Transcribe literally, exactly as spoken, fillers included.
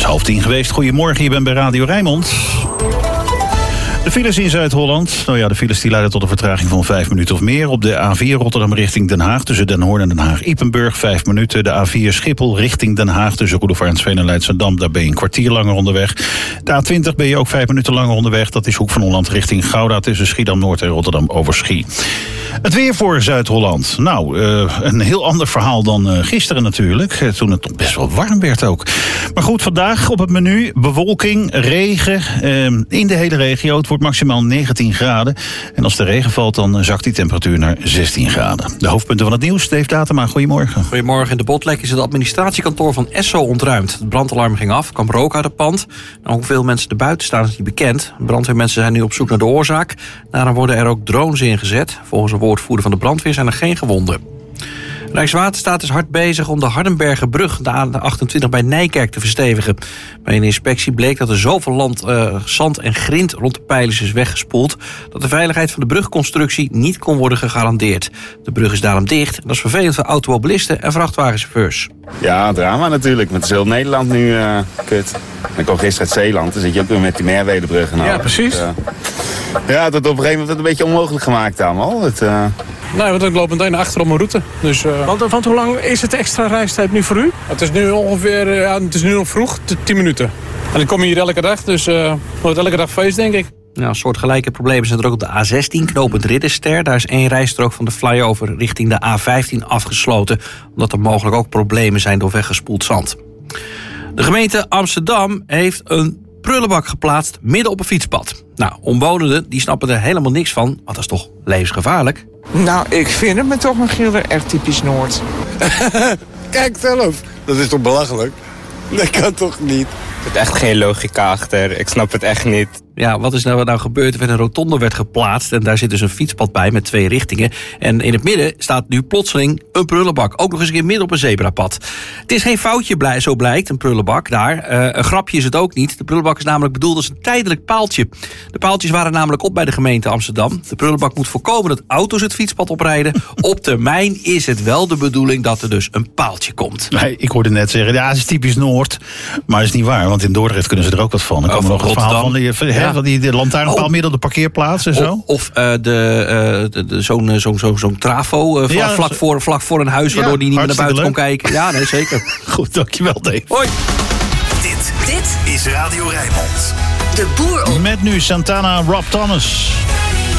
half tien geweest. Goedemorgen, je bent bij Radio Rijnmond. De files in Zuid-Holland. Nou ja, de files die leiden tot een vertraging van vijf minuten of meer. Op de A vier Rotterdam richting Den Haag tussen Den Hoorn en Den Haag-Ipenburg vijf minuten. De A vier Schiphol richting Den Haag tussen Roelofarensveen en Leidschendam. Daar ben je een kwartier langer onderweg. De A twintig ben je ook vijf minuten langer onderweg. Dat is Hoek van Holland richting Gouda tussen Schiedam-Noord en Rotterdam-Overschie. Het weer voor Zuid-Holland. Nou, uh, een heel ander verhaal dan uh, gisteren natuurlijk. Uh, toen het toch best wel warm werd ook. Maar goed, vandaag op het menu bewolking, regen uh, in de hele regio. Het wordt maximaal negentien graden. En als de regen valt, dan zakt die temperatuur naar zestien graden. De hoofdpunten van het nieuws. Dave Datema, goedemorgen. Goedemorgen. In de Botlek is het administratiekantoor van Esso ontruimd. Het brandalarm ging af, kwam rook uit het pand. Nou, hoeveel mensen er buiten staan is niet bekend. Brandweermensen zijn nu op zoek naar de oorzaak. Daarom worden er ook drones ingezet. Volgens een woordvoerder van de brandweer zijn er geen gewonden. Rijkswaterstaat is hard bezig om de Hardenbergerbrug, de A achtentwintig bij Nijkerk, te verstevigen. Bij een inspectie bleek dat er zoveel land, uh, zand en grind rond de pijlers is weggespoeld dat de veiligheid van de brugconstructie niet kon worden gegarandeerd. De brug is daarom dicht en dat is vervelend voor automobilisten en vrachtwagenchauffeurs. Ja, drama natuurlijk. Met heel Nederland nu uh, kut. En ik kwam gisteren uit Zeeland, dan zit je ook weer met die Merwedebrug en al. Ja, precies. Dus, uh, ja, dat op een gegeven moment een beetje onmogelijk gemaakt allemaal. Het, uh... Nee, want ik loop meteen achter op mijn route. Dus, uh... want, want hoe lang is het extra reistijd nu voor u? Het is nu ongeveer, ja, het is nu nog vroeg, tien minuten. En ik kom hier elke dag, dus uh, wordt elke dag feest, denk ik. Nou, soortgelijke problemen zijn er ook op de A zestien, knooppunt Ridderster. Daar is één rijstrook van de flyover richting de A vijftien afgesloten, omdat er mogelijk ook problemen zijn door weggespoeld zand. De gemeente Amsterdam heeft een prullenbak geplaatst midden op een fietspad. Nou, omwonenden die snappen er helemaal niks van, want dat is toch levensgevaarlijk? Nou, ik vind het me toch, Michiel, echt typisch Noord. Kijk zelf, dat is toch belachelijk? Dat kan toch niet? Er zit echt geen logica achter, ik snap het echt niet. Ja, wat is nou, nou gebeurd? Er werd een rotonde werd geplaatst en daar zit dus een fietspad bij met twee richtingen. En in het midden staat nu plotseling een prullenbak. Ook nog eens een keer midden op een zebrapad. Het is geen foutje, blij, zo blijkt, een prullenbak daar. Uh, een grapje is het ook niet. De prullenbak is namelijk bedoeld als een tijdelijk paaltje. De paaltjes waren namelijk op bij de gemeente Amsterdam. De prullenbak moet voorkomen dat auto's het fietspad oprijden. Op termijn is het wel de bedoeling dat er dus een paaltje komt. Nee, ik hoorde net zeggen, ja, het is typisch Noord. Maar dat is niet waar, want in Dordrecht kunnen ze er ook wat van. Er oh, komen nog een verhaal van die, ja. Van die de lantaarnpaal oh. midden op de parkeerplaats en zo. Of, of uh, de, uh, de, de, zo'n, zo'n, zo'n, zo'n trafo uh, ja, vlak, voor, vlak voor een huis, waardoor ja, die niet meer naar buiten leuk. kon kijken. Ja, nee, zeker. Goed, dankjewel, Dave. Hoi. Dit, dit is Radio Rijnmond. De boer op. Met nu Santana, Rob Thomas.